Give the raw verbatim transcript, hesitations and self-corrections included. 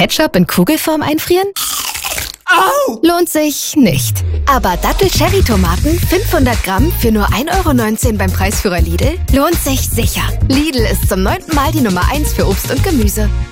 Ketchup in Kugelform einfrieren? Au! Lohnt sich nicht. Aber Dattel-Cherry-Tomaten fünfhundert Gramm für nur ein Euro neunzehn beim Preisführer Lidl lohnt sich sicher. Lidl ist zum neunten Mal die Nummer eins für Obst und Gemüse.